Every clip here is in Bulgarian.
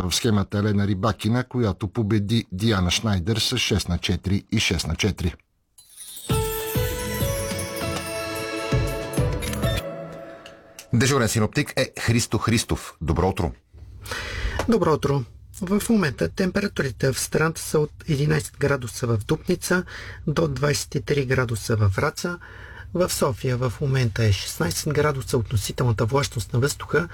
в схемата Елена Рибакина, която победи Диана Шнайдер с 6-4 и 6-4. Дежурен синоптик е Христо Христов. Добро утро! Добро утро! В момента температурите в страната са от 11 градуса в Дупница до 23 градуса в Враца. В София в момента е 16 градуса, относителната влажност на въздуха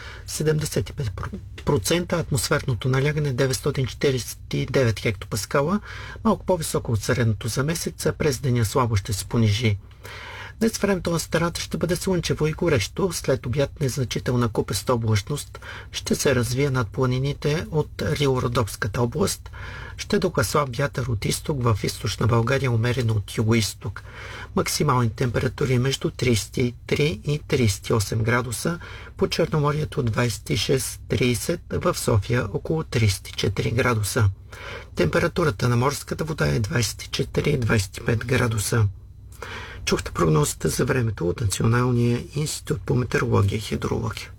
75%, атмосферното налягане 949 хектопаскала, малко по-високо от средното за месеца, през деня слабо ще се понижи. Днес времето на страната ще бъде слънчево и горещо, след обяд незначителна купеста облачност ще се развие над планините от Рило-Родопската област. Ще духа слаб вятър от изток, в източна България умерено от юго-изток. Максимални температури между 33 и 38 градуса, по Черноморието 26-30, в София около 34 градуса. Температурата на морската вода е 24-25 градуса. Чухте прогнозата за времето от Националния институт по метеорология и хидрология.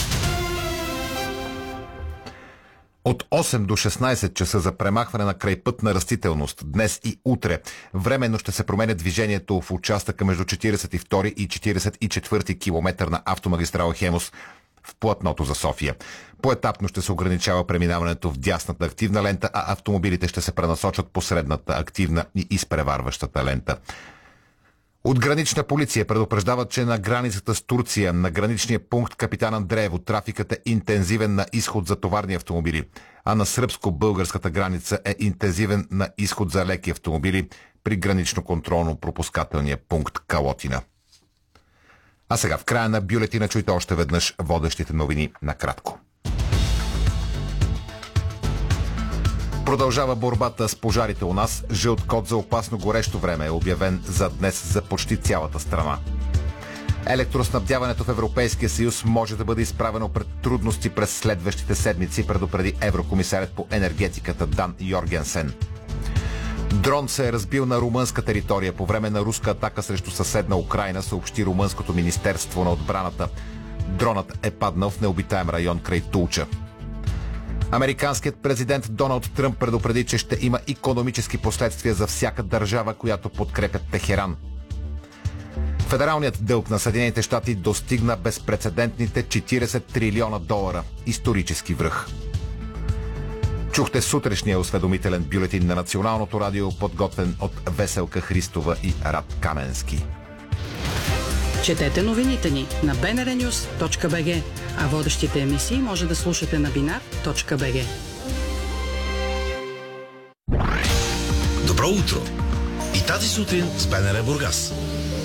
От 8 до 16 часа за премахване на крайпътна растителност днес и утре временно ще се променя движението в участъка между 42 и 44 км на автомагистрала Хемус в платното за София. Поетапно ще се ограничава преминаването в дясната активна лента, а автомобилите ще се пренасочат по средната активна и изпреварващата лента. От гранична полиция предупреждават, че на границата с Турция, на граничния пункт Капитан Андреево, трафикът е интензивен на изход за товарни автомобили, а на сръбско-българската граница е интензивен на изход за леки автомобили при гранично-контролно-пропускателния пункт Калотина. А сега в края на бюлетина чуйте още веднъж водещите новини накратко. Продължава борбата с пожарите у нас. Жълт код за опасно горещо време е обявен за днес за почти цялата страна. Електроснабдяването в Европейския съюз може да бъде изправено пред трудности през следващите седмици, предупреди еврокомисарят по енергетиката Дан Йоргенсен. Дрон се е разбил на румънска територия по време на руска атака срещу съседна Украйна, съобщи румънското министерство на отбраната. Дронът е паднал в необитаем район край Тулча. Американският президент Доналд Тръмп предупреди, че ще има икономически последствия за всяка държава, която подкрепя Техеран. Федералният дълг на Съединените щати достигна безпрецедентните 40 трилиона долара. Исторически връх. Чухте сутрешния осведомителен бюлетин на Националното радио, подготвен от Веселка Христова и Рад Каменски. Четете новините ни на bnrnews.bg, а водещите емисии може да слушате на binar.bg. Добро утро! И тази сутрин с БНР Бургас.